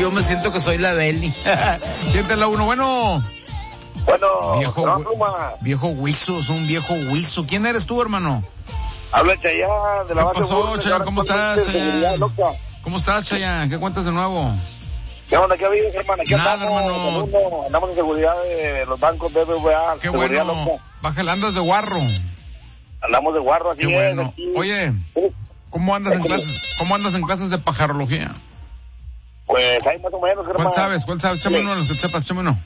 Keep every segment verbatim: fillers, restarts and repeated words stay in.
yo me siento que soy la Beli. ¿Quién te la uno? Bueno. Bueno, viejo, no, pluma. viejo huizo, es un viejo huizo. ¿Quién eres tú, hermano? Habla Chayán de la ¿Qué base pasó, Burles, Chayán? ¿Cómo estás, Chayán? Loca. ¿Cómo estás, Chayán? ¿Qué cuentas de nuevo? ¿Qué onda? ¿Qué vives, hermano? Aquí Nada, andamos, hermano. Uno, andamos en seguridad de los bancos de B B V A. Qué bueno. Loca. Bájale, andas de guarro. Andamos de guarro, así Qué es, bueno. aquí. Oye, ¿cómo andas en clases? ¿Cómo andas en clases de pajarología? Pues ahí más o menos, hermano. ¿Cuál sabes? ¿Cuál sabes? Échame uno de los que sepas, échame uno.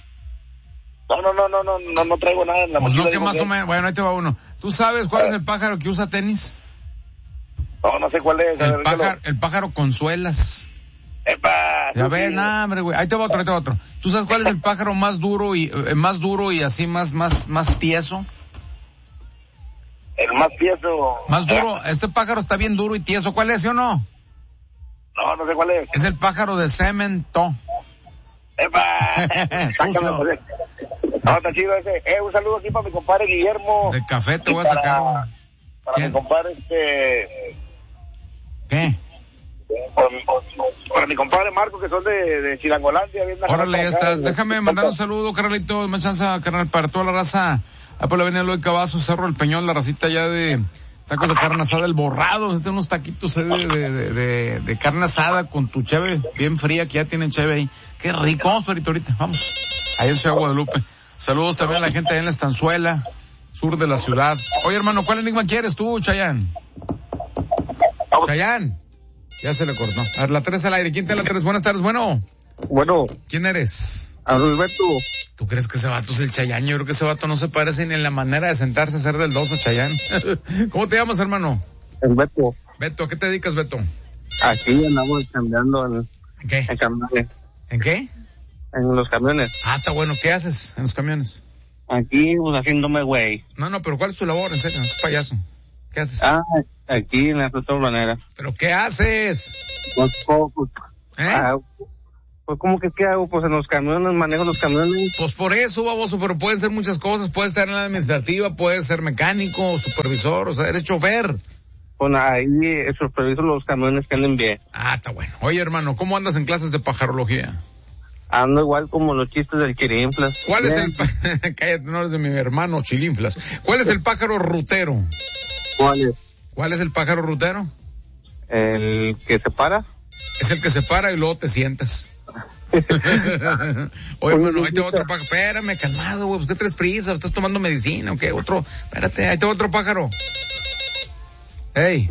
No, no, no, no, no, no, no traigo nada en la Pues mochila. no, que más o menos. Bueno, ahí te va uno. ¿Tú sabes cuál es el pájaro que usa tenis? No, no sé cuál es. El pájaro, el pájaro Consuelas. Epa, Ya sí, ves, sí. nah, hombre, güey. Ahí te va otro, ahí te va otro. ¿Tú sabes cuál es el pájaro más duro y eh, más duro y así más más más tieso? El más tieso. Más duro. Este pájaro está bien duro y tieso. ¿Cuál es, sí o no? No, no sé cuál es. Es el pájaro de cemento. Epa. Sucio. Sácame, José. No, está chido ese. Eh, un saludo aquí para mi compadre Guillermo. De café te Y voy a sacar. Para, güey. para ¿Quién? mi compadre, este... ¿Qué? Para, para mi compadre Marco, que son de, de Chilangolandia. Bien Órale, ya acá, estás. de- Déjame mandar un saludo, carnalito. Más chance, carnal, para toda la raza. Ahí por la avenida Eloy Cavazos, Cerro del Peñón, la racita ya de tacos de carne asada, el borrado. Este, unos taquitos eh, de, de, de, de, de carne asada con tu cheve bien fría, que ya tienen cheve ahí. Qué rico. Vamos, Ferito, ahorita. Vamos. Ahí en Ciudad Guadalupe. Saludos también a la gente allá en la Estanzuela, sur de la ciudad. Oye, hermano, ¿cuál enigma quieres tú, Chayán? Chayán. Ya se le cortó. A ver, la tres al aire. ¿Quién te la tres? Buenas tardes. Bueno. Bueno, ¿Quién eres? Alberto. ¿Tú crees que ese vato es el Chayán? Yo creo que ese vato no se parece ni en la manera de sentarse a hacer del dos a Chayán. ¿Cómo te llamas, hermano? Alberto. Beto, ¿a qué te dedicas, Beto? Aquí andamos cambiando en, ¿En qué? en camiones. ¿En qué? En los camiones. Ah, está bueno. ¿Qué haces en los camiones? Aquí, pues, haciéndome güey. No, no, pero ¿cuál es tu labor? En serio, no es payaso. ¿Qué haces? Ah, aquí en la otra manera. ¿Pero qué haces? Pues, pues, ¿Eh? ah, pues, ¿cómo que qué hago? Pues en los camiones, manejo los camiones. Pues por eso, baboso, pero puede ser muchas cosas. Puedes estar en la administrativa, puedes ser mecánico, supervisor, o sea, eres chofer. Pues ahí eh, superviso los camiones que anden bien. Ah, está bueno. Oye, hermano, ¿cómo andas en clases de pajarología? Ando igual como los chistes del Chirinflas. ¿Cuál es Bien. el... pa- Cállate, no eres de mi hermano Chilinflas. ¿Cuál es el pájaro rutero? ¿Cuál es? ¿Cuál es el pájaro rutero? ¿El que se para? Es el que se para y luego te sientas. Oye, bueno, ahí te va otro pájaro. Espérame, calmado, güey. ¿Qué traes prisa? ¿Estás tomando medicina o qué? Otro. Espérate, ahí te va otro pájaro. ¡Ey!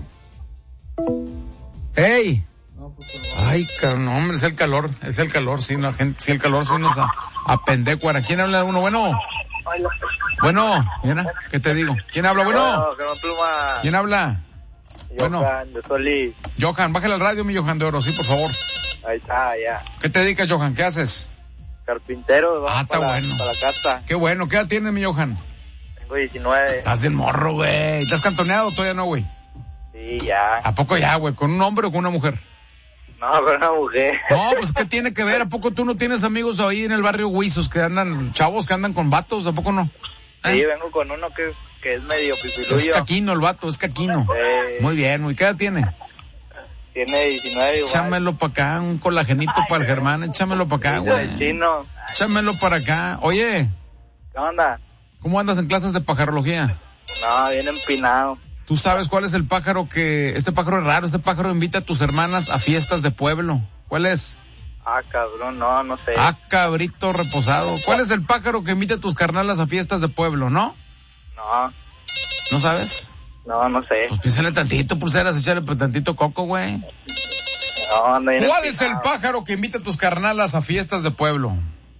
¡Ey! Ay, cabrón, no, hombre, es el calor. Es el calor, sí, la gente, sí, el calor sí nos a, apendecuara. ¿Quién habla uno? Bueno. Bueno, mira, ¿qué te digo? ¿Quién habla? Bueno. ¿Quién habla? Bueno. Johan, de Solís. Johan, bájale al radio, mi Johan de Oro, sí, por favor. Ahí está, ya. ¿Qué te dedicas, Johan? ¿Qué haces? Carpintero, Ah, está para, bueno. para la casa. Qué bueno, ¿qué edad tienes, mi Johan? Tengo diecinueve. Estás bien morro, güey. ¿Estás cantoneado o todavía no, güey? Sí, ya. ¿A poco ya, güey? ¿Con un hombre o con una mujer? No, pero una mujer. No, pues, ¿qué tiene que ver? ¿A poco tú no tienes amigos ahí en el barrio Huizos que andan, chavos que andan con vatos? ¿A poco no? ¿Eh? Sí, vengo con uno que, que es medio Es pipilullo. caquino el vato, es caquino. Eh, Muy bien, muy. ¿Qué edad tiene? Tiene diecinueve igual. Échamelo para acá, un colagenito para el Germán, échamelo para acá, El güey. chino. Échamelo para acá. Oye, ¿Qué onda? ¿cómo andas en clases de pajarología? No, bien empinado. ¿Tú sabes cuál es el pájaro que... Este pájaro es raro, este pájaro invita a tus hermanas a fiestas de pueblo. ¿Cuál es? Ah, cabrón, no, no sé. Ah, cabrito reposado. ¿Cuál es el pájaro que invita a tus carnalas a fiestas de pueblo, no? No, ¿No sabes? no, no sé. Pues piénsale tantito, pulseras, échale pues, tantito coco, güey. No, ando bien ¿Cuál es el empinado. pájaro que invita a tus carnalas a fiestas de pueblo?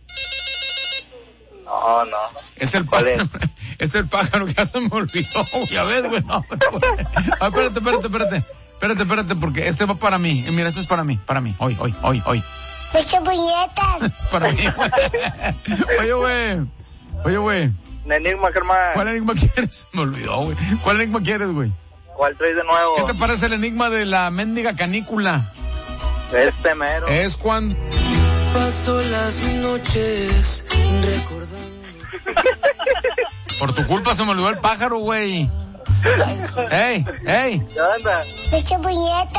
No, no. Es el ¿Cuál pájaro, es el pájaro que ya se me olvidó, ya ves, güey, no, güey. Ah, espérate, espérate, espérate, espérate, espérate, porque este va para mí, y mira, este es para mí, para mí, hoy, hoy, hoy, hoy. ¡Muchas puñetas! Es para mí, güey. Oye, güey, oye, güey, Un enigma, Germán. ¿cuál enigma quieres? Me olvidó, güey. ¿Cuál enigma quieres, güey? ¿Cuál traes de nuevo? ¿Qué te parece el enigma de la mendiga canícula? Este mero. Es cuando... Paso las noches recordando. Por tu culpa se me olvidó el pájaro, güey. ¡Ey, ey! ¿Qué onda? ¡Muchas puñetas!